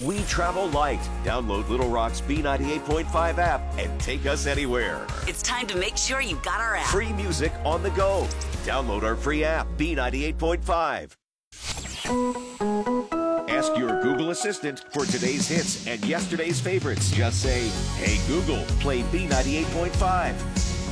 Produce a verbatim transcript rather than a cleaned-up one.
We travel light. Download Little Rock's B ninety-eight point five app and take us anywhere. It's time to make sure you got our app. Free music on the go. Download our free app, B ninety-eight point five. Ask your Google Assistant for today's hits and yesterday's favorites. Just say, "Hey Google, play B ninety-eight point five."